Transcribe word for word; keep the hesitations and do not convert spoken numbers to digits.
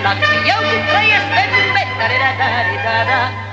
la eu cu trăiesc pe lume. Da, da, da, da, da, da.